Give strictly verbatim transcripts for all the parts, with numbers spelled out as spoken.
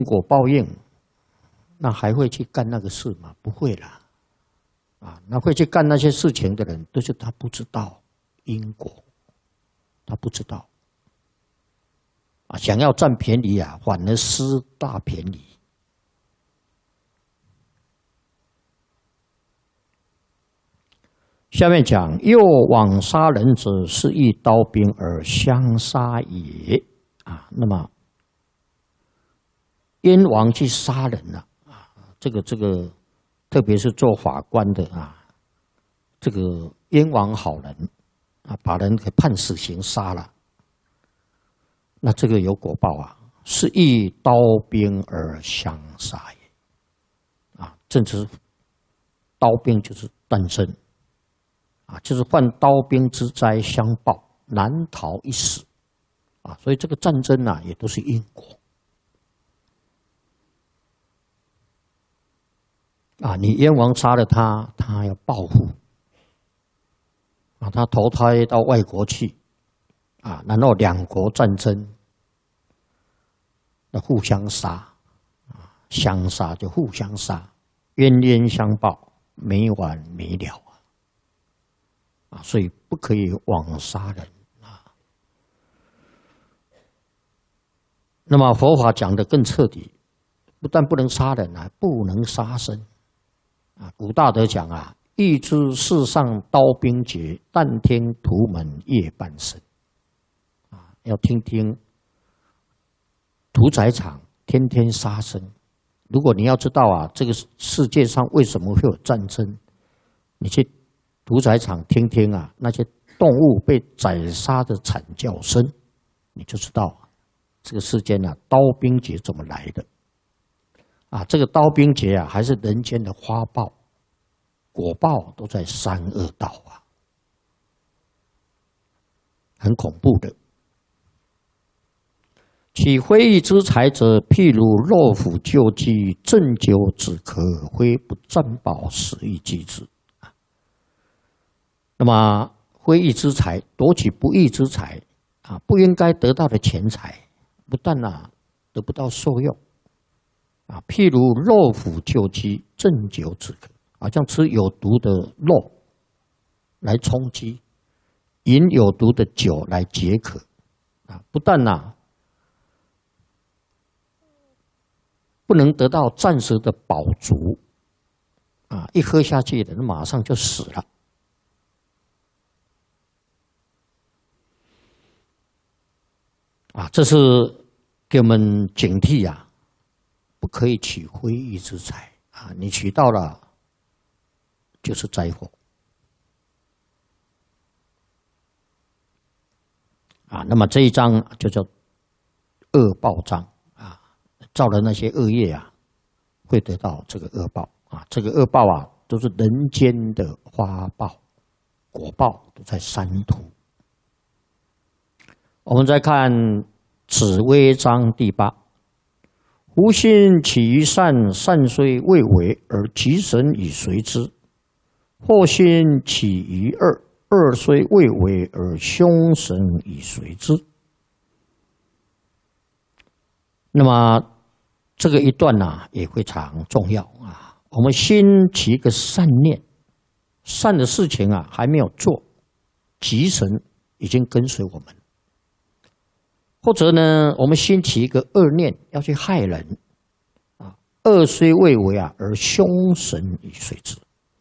果报应，那还会去干那个事吗？不会啦。啊，那会去干那些事情的人，都是他不知道因果，他不知道。啊，想要占便宜啊，反而失大便宜。下面讲，又往杀人者，是以刀兵而相杀也。啊，那么燕王去杀人了啊，这个这个，特别是做法官的啊，这个燕王好人啊，把人给判死刑杀了，那这个有果报啊，是以刀兵而相杀也。啊，正是刀兵就是诞生。啊，就是患刀兵之灾相报，难逃一死，啊，所以这个战争啊，也都是因果。啊，你燕王杀了他，他要报复，啊，他投胎到外国去，啊，然后两国战争，那互相杀，啊，相杀就互相杀，冤冤相报，没完没了。啊，所以不可以枉杀人啊。那么佛法讲的更彻底，不但不能杀人啊，不能杀生啊。古大德讲啊，欲知世上刀兵劫，但听屠门夜半声。啊，要听听屠宰场天天杀生。如果你要知道啊，这个世界上为什么会有战争，你去屠宰场听听啊，那些动物被宰杀的惨叫声，你就知道这个世间啊，刀兵劫怎么来的啊？这个刀兵劫啊，还是人间的花报、果报都在三恶道啊，很恐怖的。其非义之财者，譬如肉腐旧鸡，鸩酒止渴，非不占宝，食欲击之。那么非义之财，夺取不义之财啊，不应该得到的钱财，不但啊得不到受用啊，譬如肉腐旧鸡，鸩酒止渴，好像吃有毒的肉来充饥，饮有毒的酒来解渴啊，不但啊不能得到暂时的饱足啊，一喝下去的人马上就死了。啊，这是给我们警惕啊，不可以取非义之财啊！你取到了，就是灾祸啊。那么这一章就叫恶报章啊，造了那些恶业啊，会得到这个恶报啊。这个恶报啊，都是人间的花报、果报，都在三途。我们再看紫微章第八，吾心起于善，善虽未为，而吉神以随之；或心起于恶，恶虽未为，而凶神以随之。那么这个一段呢、啊，也非常重要啊。我们心起一个善念，善的事情啊还没有做，吉神已经跟随我们。或者呢，我们兴起一个恶念，要去害人，啊，恶虽未为啊，而凶神以随之。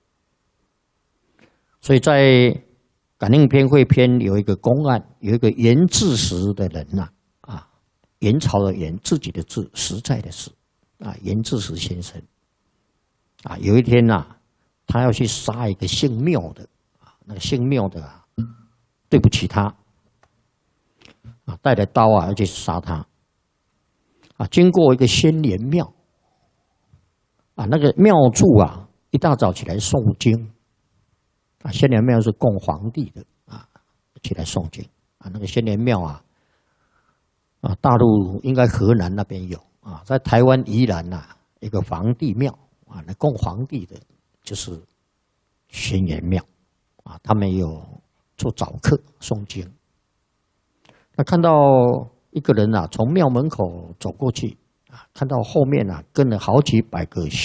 所以在《感应篇会篇》有一个公案，有一个严志实的人呐、啊，啊，元朝的元，自己的志，实在的实，啊，严志实先生，啊，有一天呐、啊，他要去杀一个姓缪的，啊，那个姓缪的啊，对不起他。啊，带着刀啊，要去杀他。啊，经过一个仙莲庙，啊，那个庙祝啊，一大早起来诵经。啊，仙莲庙是供皇帝的啊，起来诵经。啊，那个仙莲庙啊，啊，大陆应该河南那边有啊，在台湾宜兰呐、啊，一个皇帝庙啊，来供皇帝的，就是仙莲庙啊，他们有做早课诵经。他看到一个人啊，从庙门口走过去啊，看到后面啊跟了好几百个